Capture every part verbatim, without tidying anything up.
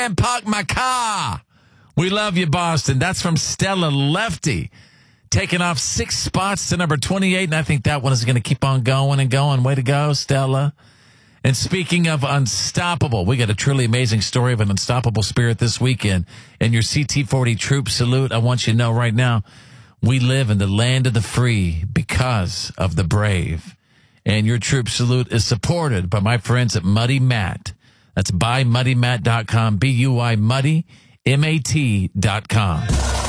and park my car. We love you, Boston. That's from Stella Lefty. Taking off six spots to number twenty-eight, and I think that one is going to keep on going and going. Way to go, Stella. And speaking of unstoppable, we got a truly amazing story of an unstoppable spirit this weekend. And your C T forty Troop Salute, I want you to know right now, we live in the land of the free because of the brave. And your Troop Salute is supported by my friends at Muddy Mat. That's buy muddy mat dot com, B U I Muddy, M A T dot com.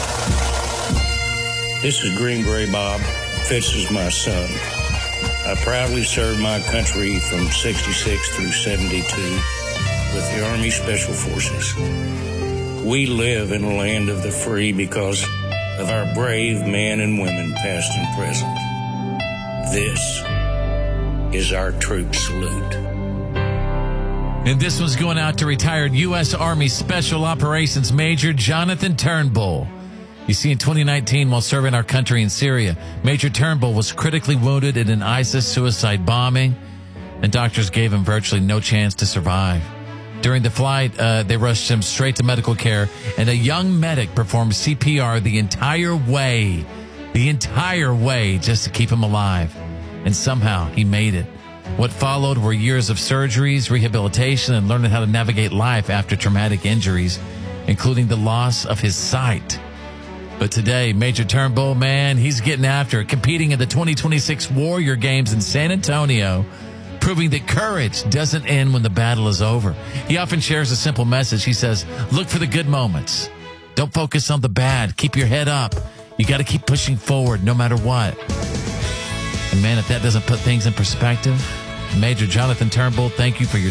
This is Green Beret Bob. Fitz is my son. I proudly served my country from sixty-six through seventy-two with the Army Special Forces. We live in a land of the free because of our brave men and women, past and present. This is our Troop Salute. And this one's going out to retired U S. Army Special Operations Major Jonathan Turnbull. You see, in twenty nineteen, while serving our country in Syria, Major Turnbull was critically wounded in an ISIS suicide bombing, and doctors gave him virtually no chance to survive. During the flight, uh, they rushed him straight to medical care, and a young medic performed C P R the entire way, the entire way, just to keep him alive. And somehow he made it. What followed were years of surgeries, rehabilitation, and learning how to navigate life after traumatic injuries, including the loss of his sight. But today, Major Turnbull, man, he's getting after it, competing in the twenty twenty-six Warrior Games in San Antonio, proving that courage doesn't end when the battle is over. He often shares a simple message. He says, look for the good moments. Don't focus on the bad. Keep your head up. You got to keep pushing forward no matter what. And man, if that doesn't put things in perspective, Major Jonathan Turnbull, thank you for your